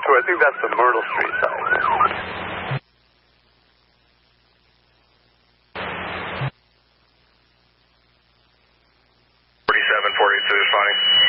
2. I think that's the Myrtle Street side. 4742 is fine.